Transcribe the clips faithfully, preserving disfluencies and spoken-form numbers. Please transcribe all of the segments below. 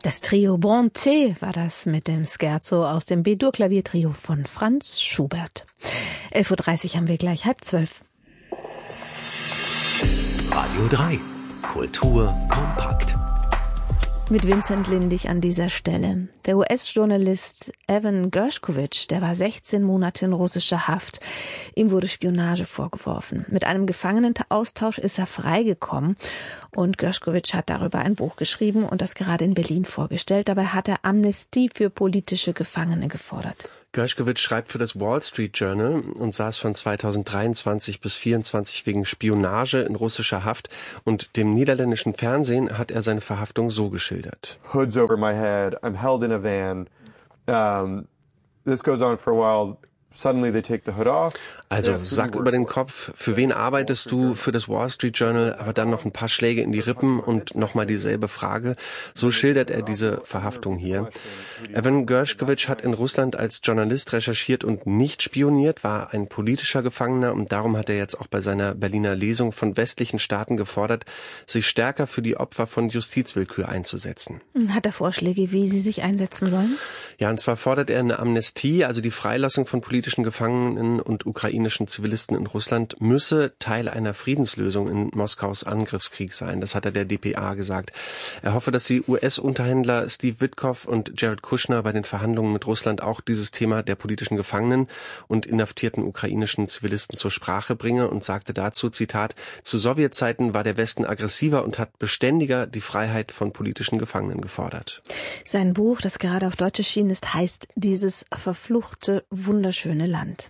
Das Trio Bonté war das mit dem Scherzo aus dem B-Dur-Klaviertrio von Franz Schubert. elf Uhr dreißig haben wir gleich, halb zwölf. Radio drei. Kultur kompakt. Mit Vincent Lindig an dieser Stelle. Der U S-Journalist Evan Gershkovich, der war sechzehn Monate in russischer Haft. Ihm wurde Spionage vorgeworfen. Mit einem Gefangenenaustausch ist er freigekommen. Und Gershkovich hat darüber ein Buch geschrieben und das gerade in Berlin vorgestellt. Dabei hat er Amnestie für politische Gefangene gefordert. Gershkovich schreibt für das Wall Street Journal und saß von zweitausenddreiundzwanzig bis vierundzwanzig wegen Spionage in russischer Haft. Und dem niederländischen Fernsehen hat er seine Verhaftung so geschildert. Hood's over my head. I'm held in a van. Um, this goes on for a while. Suddenly they take the hood off. Also Sack über den Kopf. Für wen arbeitest du? Für das Wall Street Journal, aber dann noch ein paar Schläge in die Rippen und nochmal dieselbe Frage. So schildert er diese Verhaftung hier. Evan Gershkovich hat in Russland als Journalist recherchiert und nicht spioniert, war ein politischer Gefangener und darum hat er jetzt auch bei seiner Berliner Lesung von westlichen Staaten gefordert, sich stärker für die Opfer von Justizwillkür einzusetzen. Hat er Vorschläge, wie sie sich einsetzen sollen? Ja, und zwar fordert er eine Amnestie, also die Freilassung von politischen Gefangenen und ukrainischen Zivilisten in Russland müsse Teil einer Friedenslösung in Moskaus Angriffskrieg sein. Das hat er der D P A gesagt. Er hoffe, dass die U S-Unterhändler Steve Witkoff und Jared Kushner bei den Verhandlungen mit Russland auch dieses Thema der politischen Gefangenen und inhaftierten ukrainischen Zivilisten zur Sprache bringe und sagte dazu, Zitat, zu Sowjetzeiten war der Westen aggressiver und hat beständiger die Freiheit von politischen Gefangenen gefordert. Sein Buch, das gerade auf Deutsch erschienen ist, heißt Dieses verfluchte, wunderschöne Land.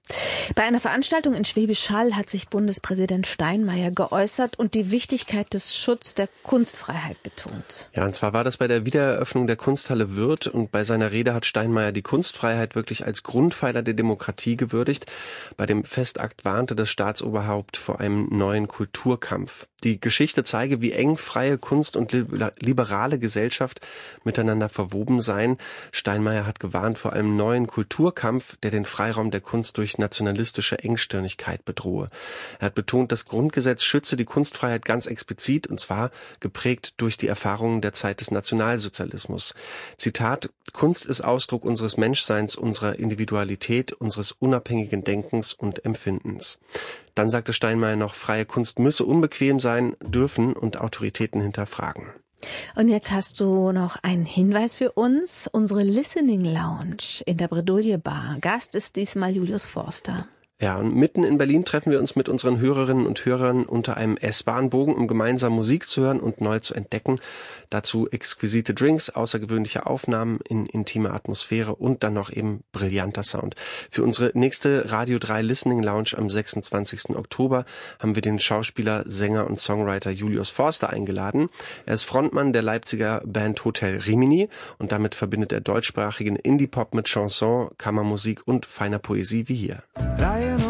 Bei einer Veranstaltung in Schwäbisch Hall hat sich Bundespräsident Steinmeier geäußert und die Wichtigkeit des Schutzes der Kunstfreiheit betont. Ja, und zwar war das bei der Wiedereröffnung der Kunsthalle Würth und bei seiner Rede hat Steinmeier die Kunstfreiheit wirklich als Grundpfeiler der Demokratie gewürdigt. Bei dem Festakt warnte das Staatsoberhaupt vor einem neuen Kulturkampf. Die Geschichte zeige, wie eng freie Kunst und liberale Gesellschaft miteinander verwoben seien. Steinmeier hat gewarnt vor einem neuen Kulturkampf, der den Freiraum der Kunst durch nationalistische Engstirnigkeit bedrohe. Er hat betont, das Grundgesetz schütze die Kunstfreiheit ganz explizit und zwar geprägt durch die Erfahrungen der Zeit des Nationalsozialismus. Zitat, Kunst ist Ausdruck unseres Menschseins, unserer Individualität, unseres unabhängigen Denkens und Empfindens. Dann sagte Steinmeier noch, freie Kunst müsse unbequem sein, dürfen und Autoritäten hinterfragen. Und jetzt hast du noch einen Hinweis für uns. Unsere Listening Lounge in der Bredouille Bar. Gast ist diesmal Julius Forster. Ja, und mitten in Berlin treffen wir uns mit unseren Hörerinnen und Hörern unter einem S-Bahn-Bogen, um gemeinsam Musik zu hören und neu zu entdecken. Dazu exquisite Drinks, außergewöhnliche Aufnahmen in intime Atmosphäre und dann noch eben brillanter Sound. Für unsere nächste Radio drei Listening Lounge am sechsundzwanzigsten Oktober haben wir den Schauspieler, Sänger und Songwriter Julius Forster eingeladen. Er ist Frontmann der Leipziger Band Hotel Rimini und damit verbindet er deutschsprachigen Indie-Pop mit Chanson, Kammermusik und feiner Poesie wie hier.